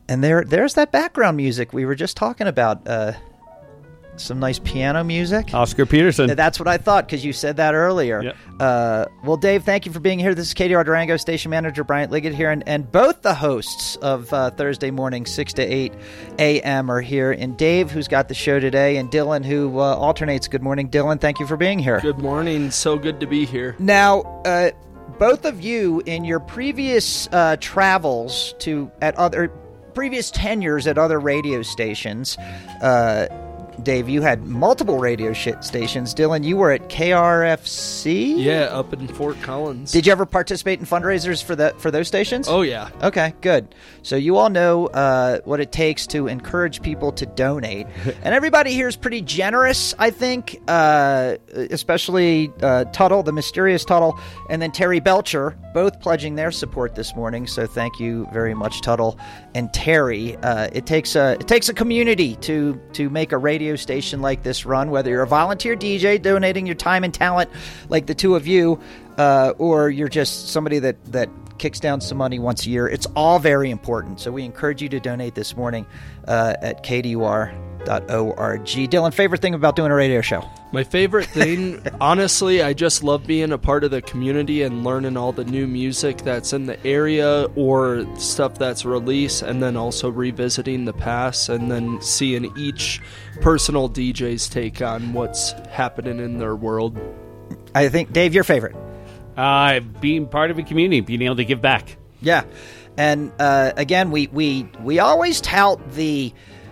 And there's that background music we were just talking about. Some nice piano music. Oscar Peterson. That's what I thought, because you said that earlier. Yep. Well, Dave, thank you for being here. This is KDR Durango, station manager Bryant Liggett here, and both the hosts of Thursday morning, 6 to 8 a.m. are here. And Dave, who's got the show today, and Dylan, who alternates. Good morning, Dylan. Thank you for being here. Good morning. So good to be here. Now, both of you, in your previous travels previous tenures at other radio stations, Dave, you had multiple radio stations. Dylan, you were at KRFC? Yeah, up in Fort Collins. Did you ever participate in fundraisers for those stations? Oh, yeah. Okay, good. So you all know what it takes to encourage people to donate. And everybody here is pretty generous, I think, especially Tuttle, the mysterious Tuttle, and then Terry Belcher, both pledging their support this morning. So thank you very much, Tuttle and Terry. It takes a community to make a radio station like this run, whether you're a volunteer DJ donating your time and talent like the two of you, or you're just somebody that kicks down some money once a year. It's all very important. So we encourage you to donate this morning at kdur.org. Dylan, favorite thing about doing a radio show? My favorite thing, honestly, I just love being a part of the community and learning all the new music that's in the area or stuff that's released, and then also revisiting the past and then seeing each personal DJ's take on what's happening in their world. I think, Dave, your favorite? Being part of a community, being able to give back. Yeah. And again, we always tout the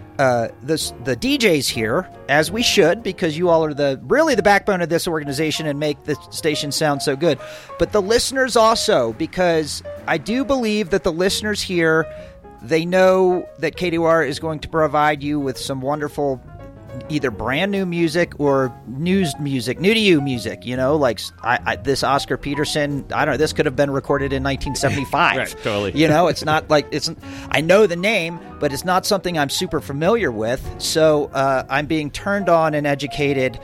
DJs here, as we should, because you all are really the backbone of this organization and make the station sound so good. But the listeners also, because I do believe that the listeners here, they know that KDUR is going to provide you with some wonderful either brand new music or new to you music, like this Oscar Peterson, I don't know, this could have been recorded in 1975. Right, totally. It's not like I know the name, but it's not something I'm super familiar with. So I'm being turned on and educated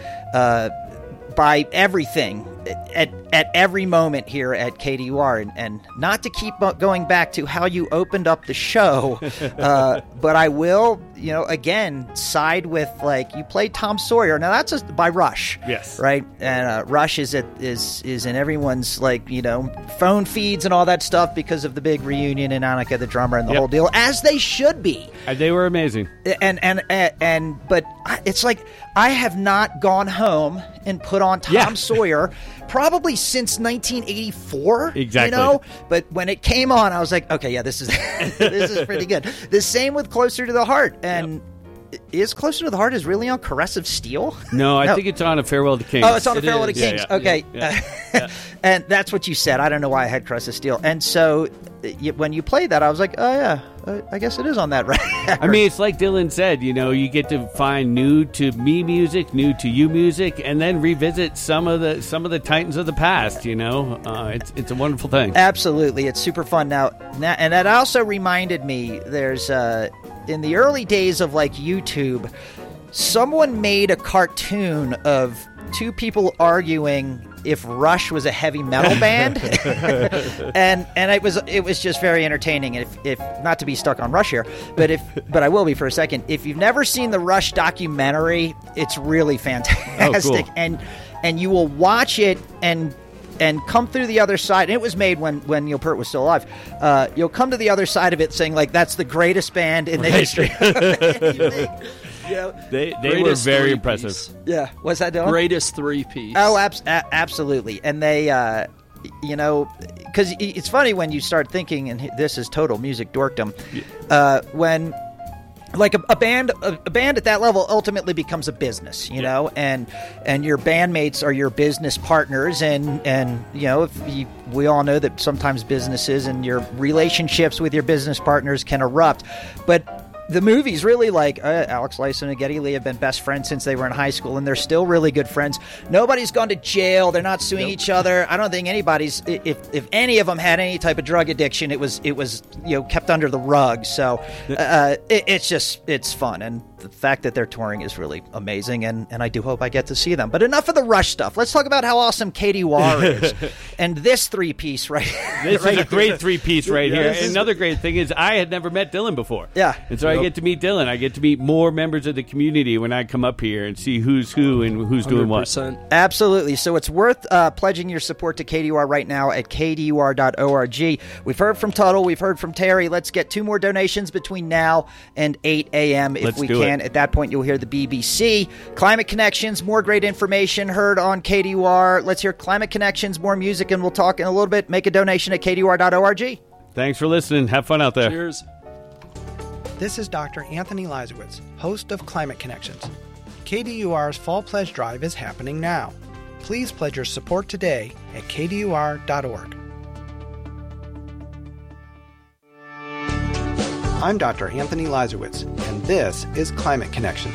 by everything at every moment here at KDUR, and not to keep going back to how you opened up the show, but I will, again, side with, you played Tom Sawyer. Now that's just by Rush, yes, right? And Rush is in everyone's phone feeds and all that stuff because of the big reunion and Annika the drummer and the whole deal, as they should be. They were amazing, but it's like I have not gone home and put on Tom Sawyer probably since 1984. Exactly. But when it came on, I was like, okay, yeah, this is this is pretty good. The same with Closer to the Heart. And is Closer to the Heart is really on Caressive Steel? No, I think it's on A Farewell to Kings. Oh, it's on A Farewell to Kings. Yeah, okay. Yeah. And that's what you said. I don't know why I had Caressive Steel. And so when you played that, I was like, oh, yeah, I guess it is on that record. I mean, it's like Dylan said, you get to find new to me music, new to you music, and then revisit some of the titans of the past, It's a wonderful thing. Absolutely. It's super fun. Now, and that also reminded me, there's in the early days of YouTube, someone made a cartoon of two people arguing if Rush was a heavy metal band, and it was just very entertaining. If not to be stuck on Rush here, but I will be for a second. If you've never seen the Rush documentary, it's really fantastic, cool. and you will watch it and come through the other side. And it was made when Neil Peart was still alive. You'll come to the other side of it saying that's the greatest band in the history of anything. They were very impressive. Yeah. What's that, Dylan? Greatest three-piece. Oh, absolutely. And they, because it's funny when you start thinking, and this is total music dorkdom, when a band at that level ultimately becomes a business, and your bandmates are your business partners, and we all know that sometimes businesses and your relationships with your business partners can erupt, but the movie's really Alex Lifeson and Geddy Lee have been best friends since they were in high school, and they're still really good friends. Nobody's gone to jail. They're not suing each other. I don't think anybody's. If any of them had any type of drug addiction, it was kept under the rug. So it's fun, the fact that they're touring is really amazing, and I do hope I get to see them. But enough of the Rush stuff. Let's talk about how awesome KDUR is. And this three-piece right here. This is a great three-piece right here. And another great thing is I had never met Dylan before. Yeah. And so I get to meet Dylan. I get to meet more members of the community when I come up here and see who's who and who's doing what. 100%. Absolutely. So it's worth pledging your support to KDUR right now at kdur.org. We've heard from Tuttle. We've heard from Terry. Let's get 2 more donations between now and 8 a.m. if we can. At that point, you'll hear the BBC. Climate Connections, more great information heard on KDUR. Let's hear Climate Connections, more music, and we'll talk in a little bit. Make a donation at kdur.org. Thanks for listening. Have fun out there. Cheers. This is Dr. Anthony Leisowitz, host of Climate Connections. KDUR's Fall Pledge Drive is happening now. Please pledge your support today at kdur.org. I'm Dr. Anthony Leisowitz, and this is Climate Connections.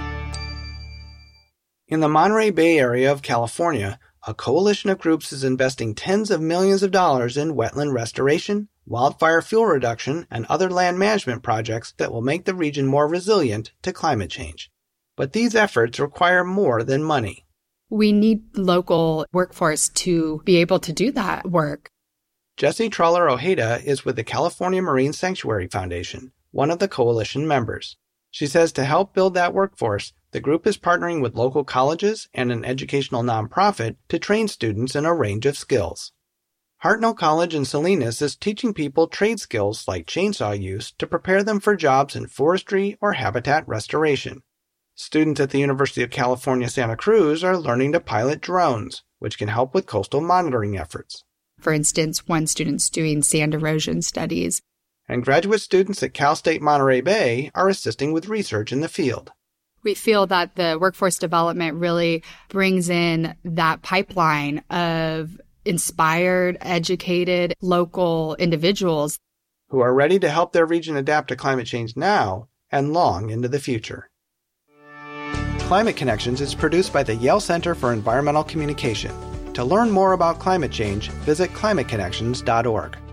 In the Monterey Bay area of California, a coalition of groups is investing tens of millions of dollars in wetland restoration, wildfire fuel reduction, and other land management projects that will make the region more resilient to climate change. But these efforts require more than money. We need local workforce to be able to do that work. Jessie Troller Ojeda is with the California Marine Sanctuary Foundation, one of the coalition members. She says to help build that workforce, the group is partnering with local colleges and an educational nonprofit to train students in a range of skills. Hartnell College in Salinas is teaching people trade skills like chainsaw use to prepare them for jobs in forestry or habitat restoration. Students at the University of California, Santa Cruz are learning to pilot drones, which can help with coastal monitoring efforts. For instance, one student's doing sand erosion studies. And graduate students at Cal State Monterey Bay are assisting with research in the field. We feel that the workforce development really brings in that pipeline of inspired, educated, local individuals who are ready to help their region adapt to climate change now and long into the future. Climate Connections is produced by the Yale Center for Environmental Communication. To learn more about climate change, visit climateconnections.org.